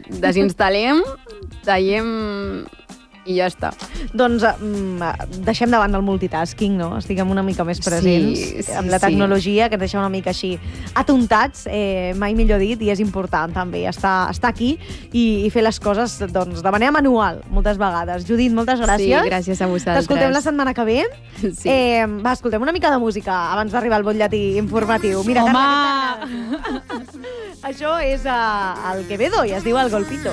desinstal·lem, tallem i ja està. Doncs deixem davant del multitasking, no? Estiguem una mica més presents amb la tecnologia, que ens deixa una mica així atontats, mai millor dit, i és important també estar aquí i fer les coses doncs, de manera manual, moltes vegades. Judit, moltes gràcies. Sí, gràcies a vosaltres. T'escoltem la setmana que ve. Sí. Va, escoltem una mica de música abans d'arribar al butlletí informatiu. Mira, Home! Carla, això és el Quevedo i es diu El Golpito.